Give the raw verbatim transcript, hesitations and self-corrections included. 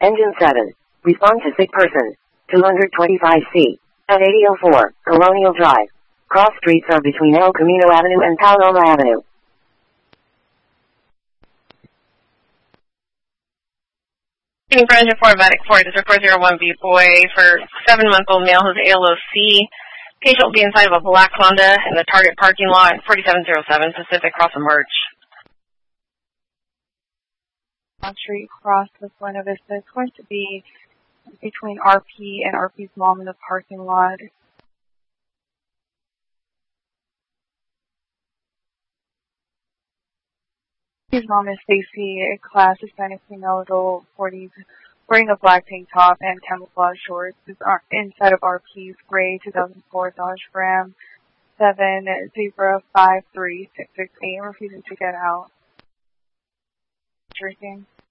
Engine seven. Respond to sick person. two twenty-five C. At eighty oh four, Colonial Drive. Cross streets are between El Camino Avenue and Paloma Avenue. For engine four, Vedic four, this is four oh one B boy for seven-month-old male who's A L O C. Patient will be inside of a black Honda in the Target parking lot, forty-seven oh seven Pacific, cross the March. On Street, cross with Buena Vista. It's going to be between R P and R P's mom in the parking lot. His mom is Stacy, class Hispanic female, adult, forties, wearing a black tank top and camouflage shorts. Is inside of R P's gray two thousand four Dodge Ram seven zebra five three six six eight, refusing to get out. Drinking.